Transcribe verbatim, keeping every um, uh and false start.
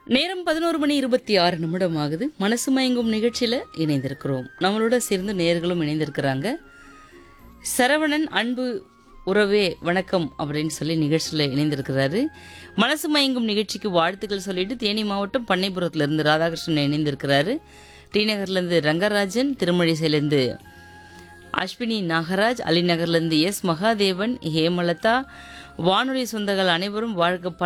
நேரம் பதினோரு மணி இருபத்தி ஆறு நிமிடம் ஆகுது. மனசு மயங்கும் நிகழ்ச்சியில இணைந்திருக்கிறோம். நம்மளோட சேர்ந்து நேர்களும் இணைந்திருக்கிறாங்க. சரவணன் அன்பு உறவே வணக்கம் அப்படின்னு சொல்லி நிகழ்ச்சியில் இணைந்திருக்கிறாரு. மனசு மயங்கும் நிகழ்ச்சிக்கு வாழ்த்துக்கள் சொல்லிட்டு தேனி மாவட்டம் பண்ணைபுரத்திலிருந்து ராதாகிருஷ்ணன் இணைந்திருக்கிறாரு. டி நகர்லேருந்து ரங்கராஜன், திருமழிசையிலேருந்து அஸ்வினி நாகராஜ், அலிநகர்லேருந்து எஸ் மகாதேவன், ஹேமலதா, வானொலி சொந்தங்கள் அனைவரும் வாழ்க